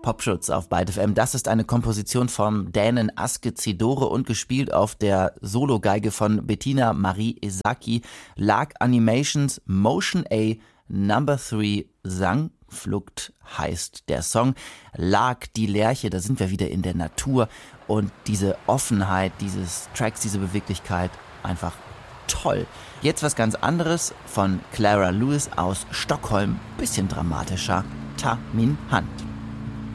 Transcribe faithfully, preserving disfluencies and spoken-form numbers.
Popschutz auf Byte F M. Das ist eine Komposition vom Dänen Aske Cidore und gespielt auf der Sologeige von Bettina Marie Esaki. Lark Animations Motion A Number Three Sangflucht heißt der Song. Lark, die Lerche, da sind wir wieder in der Natur und diese Offenheit dieses Tracks, diese Beweglichkeit, einfach toll. Jetzt was ganz anderes von Clara Lewis aus Stockholm, bisschen dramatischer. Ta min Hand.